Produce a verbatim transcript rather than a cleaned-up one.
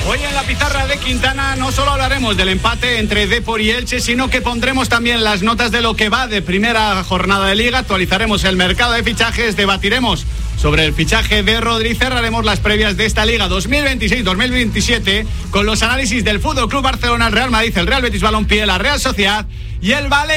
Hoy en la pizarra de Quintana no solo hablaremos del empate entre Depor y Elche, sino que pondremos también las notas de lo que va de primera jornada de Liga, actualizaremos el mercado de fichajes, debatiremos sobre el fichaje de Rodri, cerraremos las previas de esta Liga dos mil veintiséis dos mil veintisiete con los análisis del Fútbol Club Barcelona, el Real Madrid, el Real Betis Balompié, la Real Sociedad y el Valencia.